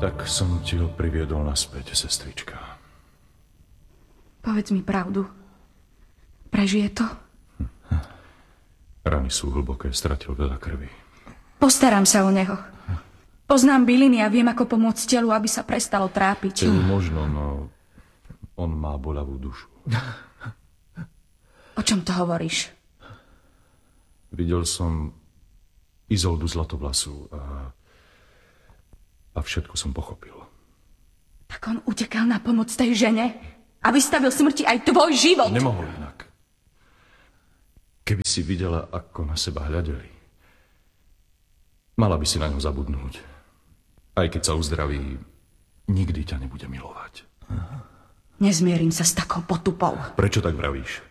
Tak som ti ho priviedol naspäť, sestrička. Povedz mi pravdu. Prežije to? Rany sú hlboké, stratil veľa krvi. Postaram sa o neho. Poznám byliny a viem, ako pomôcť telu, aby sa prestalo trápiť. Možno, no on má boľavú dušu. O čom to hovoríš? Videl som Izoldu Zlatovlasú a všetko som pochopil. Tak on utekal na pomoc tej žene a vystavil smrti aj tvoj život. Nemohol inak. Keby si videla, ako na seba hľadeli, mala by si na ňo zabudnúť. Aj keď sa uzdraví, nikdy ťa nebude milovať. Nezmierim sa s takou potupou. Prečo tak vravíš?